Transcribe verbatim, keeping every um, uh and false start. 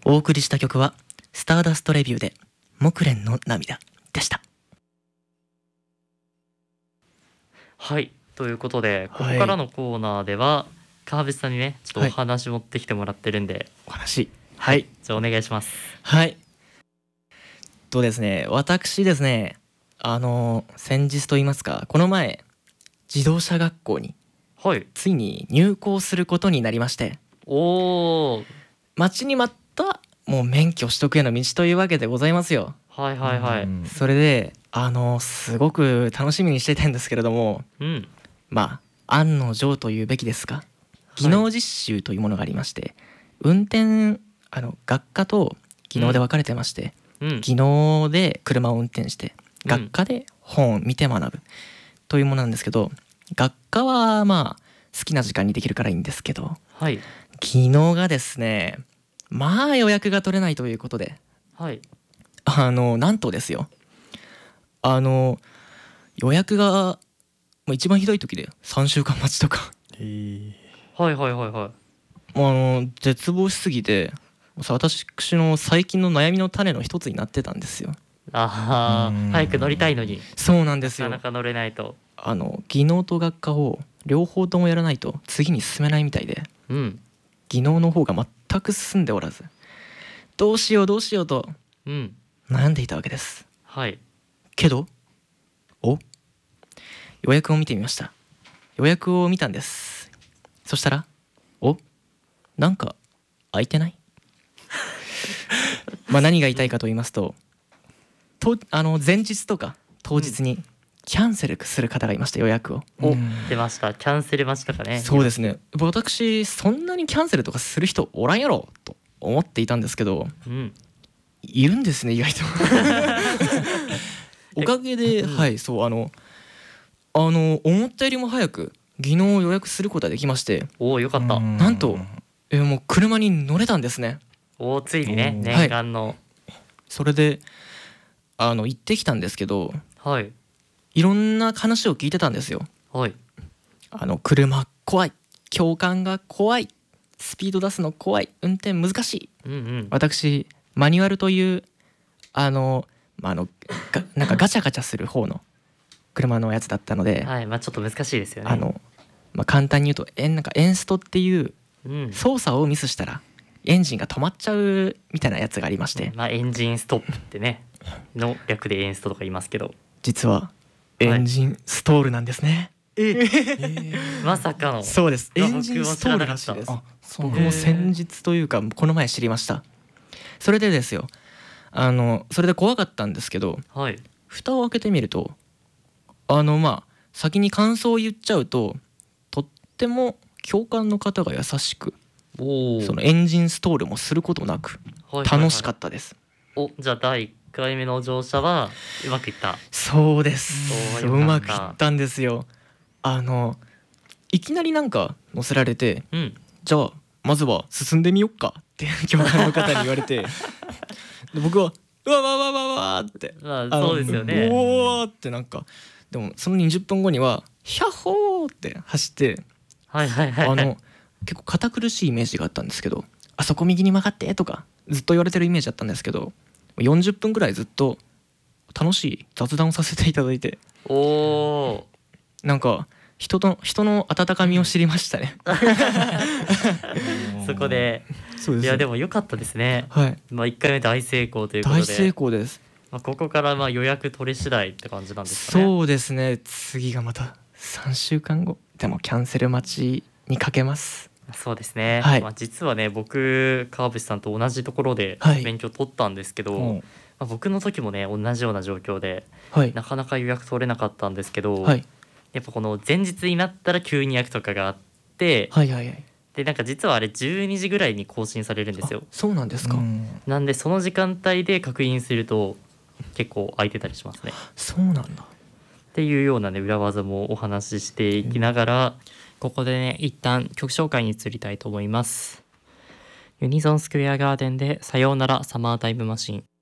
お送りした曲はスターダストレビューで木蓮の涙でした。 はい、ということでここはいからのコーナーでは、川淵さんにねちょっとお話持ってきてもらってるんで、 お話はいじゃあお願いします。 はいとですね私ですねあの先日と言いますかこの前自動車学校にはいついに入校することになりまして、 おー待ちに待ったもう免許取得への道というわけでございますよ。 はいはいはい。 うんそれであのすごく楽しみにしていたんですけれども、 うんまあ案の定というべきですが技能実習というものがありまして、運転あの学科と技能で分かれてまして、 うん技能で車を運転してうん学科で本を見て学ぶというものなんですけど、学科はまあ好きな時間にできるからいいんですけど、 はい技能がですねまあ予約が取れないということで、 はいあのなんとですよあの予約がもう一番ひどい時でさんしゅうかん待ちとかえーはいはいはいはいもうあの絶望しすぎて私の最近の悩みの種の一つになってたんですよ。 あうんー早く乗りたいのにそうなんですよ。 なかなか乗れないと。 あの技能と学科を両方ともやらないと次に進めないみたいで、 うん技能の方が全く進んでおらず、どうしようどうしようとうん悩んでいたわけです。 はいけどお予約を見てみました。予約を見たんです。そしたらおなんか空いてないまあ何が言いたいかと言いますと、とあの前日とか当日にキャンセルする方がいました。予約を。 おうん出ました。キャンセル待ちとかね。 そうですね。私そんなにキャンセルとかする人おらんやろと思っていたんですけど、 うんいるんですね意外とおかげで、 うんはいそうあのあの思ったよりも早く技能を予約することができまして、 おおよかった。 うなんとえもう車に乗れたんですね。 おおついにねうん念願のそれであの行ってきたんですけど、 はいいろんな話を聞いてたんですよ。 はいあの車怖い、教官が怖い、スピード出すの怖い、運転難しい。 うんうん私マニュアルというあの、まあ、あのがなんかガチャガチャする方の車のやつだったので、 はいまあちょっと難しいですよね。 あの、まあ、簡単に言うとエンなんかエンストっていううん操作をミスしたらエンジンが止まっちゃうみたいなやつがありまして、 まあエンジンストップってねの略でエンストとか言いますけど、 実はエンジンストールなんですね。 まさかのそうです。 いやエンジンストールらしいです。 あそう僕も先日というかこの前知りました。それでですよあのそれで怖かったんですけど、 はい蓋を開けてみるとあのまあ先に感想を言っちゃうととっても教官の方が優しく、 おおそのエンジンストールもすることなく楽しかったです。 おじゃあだいいっかいめの乗車はうまくいった。 そうですおーよかったうまくいったんですよ。あのいきなりなんか乗せられて、 うんじゃあまずは進んでみよっかって教官の方に言われてで僕はうわわわわわーってまああのそうですよね。 おーってなんかでもそのにじゅっぷんごにはヒャッホーって走ってはいはいはいはいあの結構堅苦しいイメージがあったんですけど、あそこ右に曲がってとかずっと言われてるイメージだったんですけど、よんじゅっぷんぐらいずっと楽しい雑談をさせていただいて、 おおなんか人と人の温かみを知りましたねそこでそういやでも良かったですね。 はいまあいっかいめ大成功ということで大成功です。 まあ、ここからまあ予約取り次第って感じなんですかね。 そうですね。次がまたさんしゅうかんごでもキャンセル待ちにかけます。 そうですね、 はいまあ、実はね僕川淵さんと同じところではい勉強取ったんですけど、 うんまあ、僕の時もね同じような状況ではいなかなか予約取れなかったんですけど、 はいやっぱこの前日になったら急に予約とかがあって、 はいはいはいでなんか実はあれじゅうにじぐらいに更新されるんですよ。 あそうなんですか、 うんなんでその時間帯で確認すると結構空いてたりしますね。 そうなんだ。 っていうようなね裏技もお話ししていきながら、ここでね一旦曲紹介に移りたいと思います。ユニゾンスクエアガーデンでさようならサマータイムマシン。